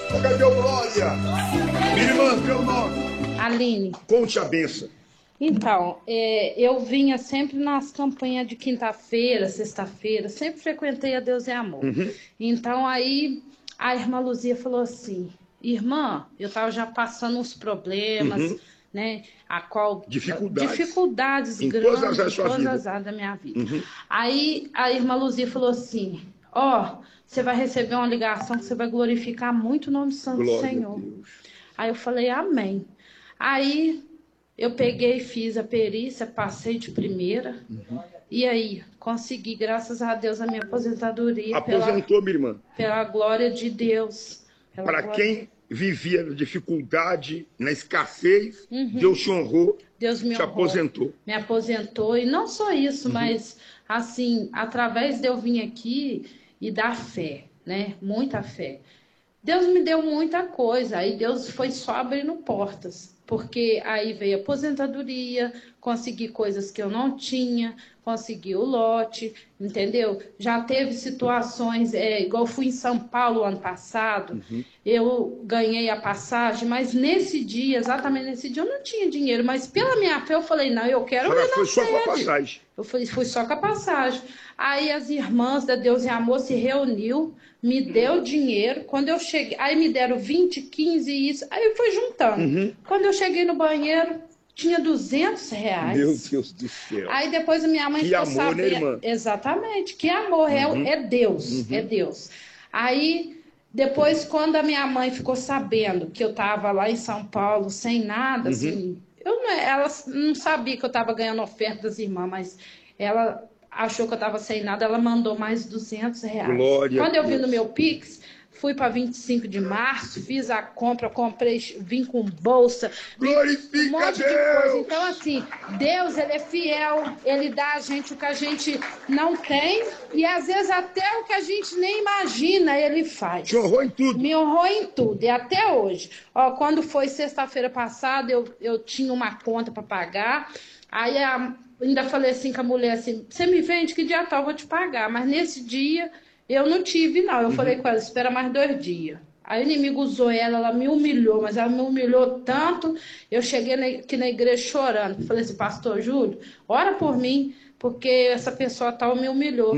Cadê o glória? Minha irmã, teu nome? Aline. Conte a benção. Então, eu vinha sempre nas campanhas de quinta-feira, sexta-feira, sempre frequentei a Deus é Amor. Então, aí a irmã Luzia falou assim, irmã, eu estava já passando uns problemas, né? Dificuldades em grandes todas as em todas vida. as áreas da minha vida. Aí a irmã Luzia falou assim, você vai receber uma ligação que você vai glorificar muito o nome santo do Senhor. Aí eu falei, amém. Aí eu peguei, fiz a perícia, passei de primeira. E aí, consegui, graças a Deus, a minha aposentadoria. Aposentou, minha irmã. Pela glória de Deus. Para quem vivia na dificuldade, na escassez, Deus te honrou, Deus me te honrou, aposentou. Me aposentou. E não só isso, mas, assim, através de eu vir aqui e dar fé, né? Muita fé. Deus me deu muita coisa, aí Deus foi só abrindo portas, porque aí veio a aposentadoria, consegui coisas que eu não tinha, consegui o lote, entendeu? Já teve situações, igual eu fui em São Paulo ano passado, eu ganhei a passagem, mas nesse dia, exatamente nesse dia, eu não tinha dinheiro, mas pela minha fé eu falei, não, eu quero ir na foi só sede. com a passagem. Eu fui só com a passagem. Aí as irmãs da Deus e Amor se reuniu, me deu dinheiro. Quando eu cheguei, aí me deram 20, 15 e isso. Aí eu fui juntando. Quando eu cheguei no banheiro, tinha R$ 200. Meu Deus do céu. Aí depois a minha mãe que ficou amor, sabendo. Né, irmã? Exatamente, que amor, é Deus, é Deus. Aí depois, quando a minha mãe ficou sabendo que eu estava lá em São Paulo sem nada, assim, ela não sabia que eu estava ganhando oferta das irmãs, mas ela achou que eu estava sem nada, ela mandou mais R$ 200. Glória Quando eu a vi Deus. no meu Pix, fui para 25 de março, fiz a compra, vim com bolsa, glorifica um monte Deus. de coisa. Então, assim, Deus, Ele é fiel, Ele dá a gente o que a gente não tem e, às vezes, até o que a gente nem imagina, Ele faz. Te honrou em tudo. Me honrou em tudo, e até hoje. Quando foi sexta-feira passada, eu tinha uma conta para pagar, aí ainda falei assim com a mulher, assim, você me vende, que dia tal eu vou te pagar, mas nesse dia eu não tive, não. Eu falei com ela, espera mais 2 dias. Aí o inimigo usou ela me humilhou, mas ela me humilhou tanto, eu cheguei aqui na igreja chorando. Falei assim, pastor Júlio, ora por mim, porque essa pessoa tal me humilhou.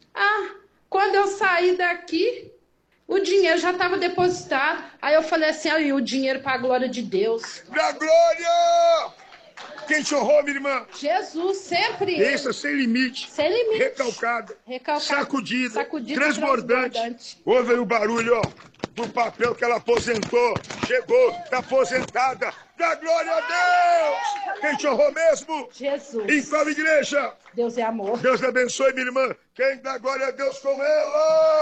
Quando eu saí daqui, o dinheiro já estava depositado. Aí eu falei assim, aí o dinheiro para a glória de Deus. Pra glória! Quem te honrou, minha irmã? Jesus, sempre. Bênção sem limite. Sem limite. Recalcada. Sacudida. Transbordante. Transbordante. Ouve aí o barulho, do papel que ela aposentou. Chegou, tá aposentada. Dá glória a Deus! Quem te honrou mesmo? Jesus. Em qual igreja? Deus é amor. Deus abençoe, minha irmã. Quem dá glória a Deus com ela?